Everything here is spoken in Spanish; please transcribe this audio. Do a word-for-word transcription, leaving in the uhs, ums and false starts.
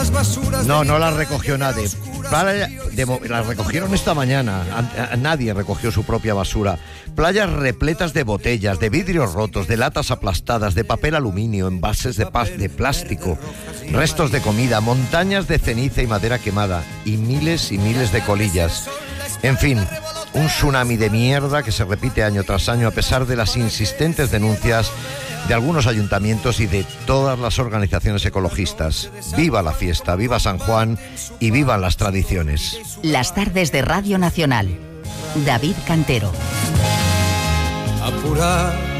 No, no las recogió nadie. Playa, de, las recogieron esta mañana. A, a, nadie recogió su propia basura. Playas repletas de botellas, de vidrios rotos, de latas aplastadas, de papel aluminio, envases de, pas, de plástico, restos de comida, montañas de ceniza y madera quemada y miles y miles de colillas. En fin, un tsunami de mierda que se repite año tras año a pesar de las insistentes denuncias de algunos ayuntamientos y de todas las organizaciones ecologistas. ¡Viva la fiesta! ¡Viva San Juan! ¡Y vivan las tradiciones! Las tardes de Radio Nacional. David Cantero. Apurar